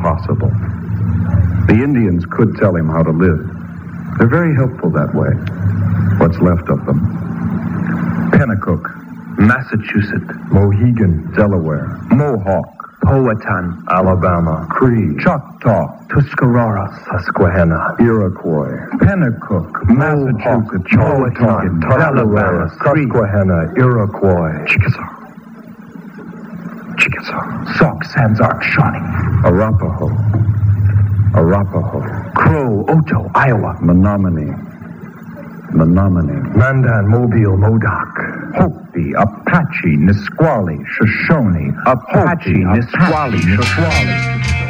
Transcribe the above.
impossible. The Indians could tell him how to live. They're very helpful that way. What's left of them. Pennacook, Massachusetts, Mohegan, Delaware, Mohawk, Powhatan, Alabama, Cree, Choctaw, Tuscarora, Susquehanna, Iroquois, Pennacook, Massachusetts, Powhatan, Delaware, Susquehanna, Iroquois, Chickasaw, Sauk, Sanzark, Shawnee, Arapaho, Crow, Oto, Iowa, Menominee, Mandan, Mobile, Modoc, Hopi, Apache, Nisqually, Shoshone, Apache, Nisqually, Shoshone.